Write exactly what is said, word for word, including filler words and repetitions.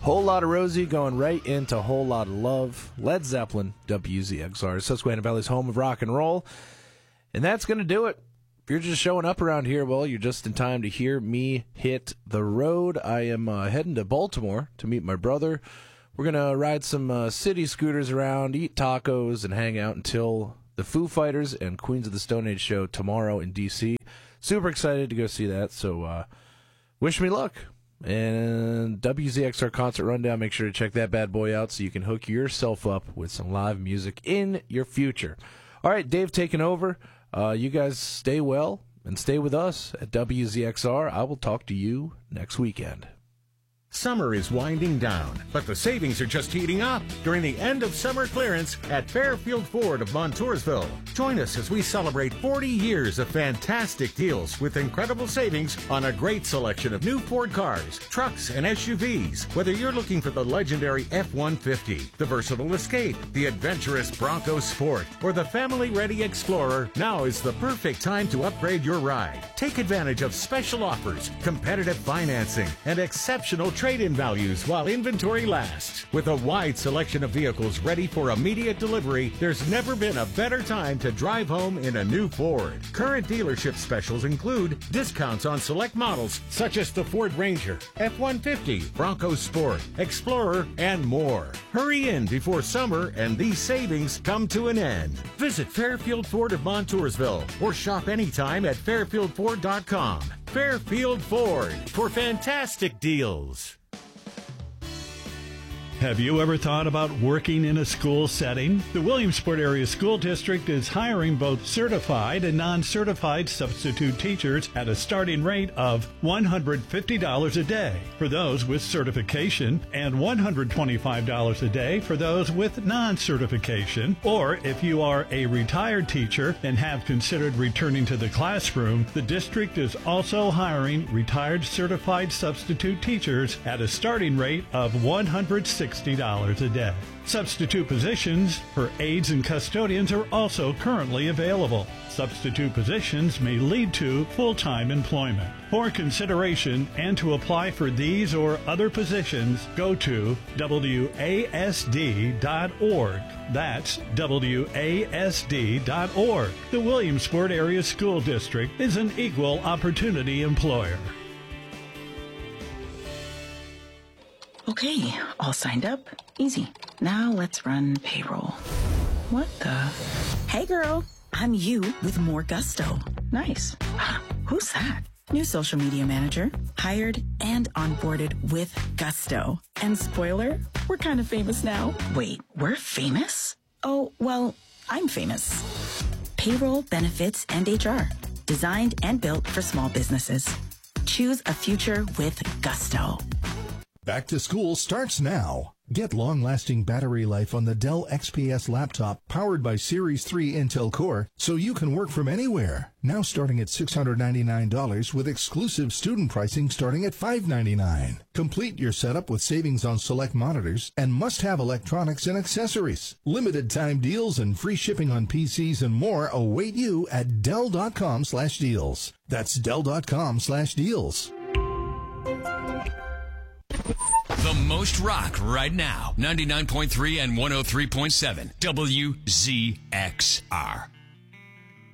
Whole Lot of Rosie going right into Whole Lot of Love. Led Zeppelin, W Z X R, Susquehanna Valley's home of rock and roll. And that's going to do it. If you're just showing up around here, well, you're just in time to hear me hit the road. I am uh, heading to Baltimore to meet my brother. We're going to ride some uh, city scooters around, eat tacos, and hang out until the Foo Fighters and Queens of the Stone Age show tomorrow in D C Super excited to go see that, so uh, wish me luck. And W Z X R Concert Rundown, make sure to check that bad boy out so you can hook yourself up with some live music in your future. All right, Dave taking over. Uh, you guys stay well and stay with us at W Z X R. I will talk to you next weekend. Summer is winding down, but the savings are just heating up during the end of summer clearance at Fairfield Ford of Montoursville. Join us as we celebrate forty years of fantastic deals with incredible savings on a great selection of new Ford cars, trucks, and S U Vs. Whether you're looking for the legendary F one fifty, the versatile Escape, the adventurous Bronco Sport, or the family-ready Explorer, now is the perfect time to upgrade your ride. Take advantage of special offers, competitive financing, and exceptional trade-in values while inventory lasts. With a wide selection of vehicles ready for immediate delivery, there's never been a better time to drive home in a new Ford. Current dealership specials include discounts on select models such as the Ford Ranger, F one fifty, Bronco Sport, Explorer, and more. Hurry in before summer and these savings come to an end. Visit Fairfield Ford of Montoursville or shop anytime at fairfield ford dot com. Fairfield Ford for fantastic deals. Have you ever thought about working in a school setting? The Williamsport Area School District is hiring both certified and non-certified substitute teachers at a starting rate of one hundred fifty dollars a day for those with certification and one hundred twenty-five dollars a day for those with non-certification. Or if you are a retired teacher and have considered returning to the classroom, the district is also hiring retired certified substitute teachers at a starting rate of one hundred sixty dollars a day. Substitute positions for aides and custodians are also currently available. Substitute positions may lead to full-time employment. For consideration and to apply for these or other positions, go to W A S D dot org. That's W A S D dot org. The Williamsport Area School District is an equal opportunity employer. Okay, all signed up. Easy. Now let's run payroll. What the? Hey girl, I'm you with more gusto. Nice. Who's that? New social media manager. Hired and onboarded with gusto. And spoiler, we're kind of famous now. Wait, we're famous? Oh, well, I'm famous. Payroll, benefits, and H R. Designed and built for small businesses. Choose a future with gusto. Back to school starts now. Get long-lasting battery life on the Dell X P S laptop powered by Series three Intel Core so you can work from anywhere. Now starting at six hundred ninety-nine dollars with exclusive student pricing starting at five hundred ninety-nine dollars. Complete your setup with savings on select monitors and must-have electronics and accessories. Limited time deals and free shipping on P Cs and more await you at Dell dot com slash deals. That's Dell dot com slash deals. The most rock right now. ninety-nine point three and one oh three point seven W Z X R.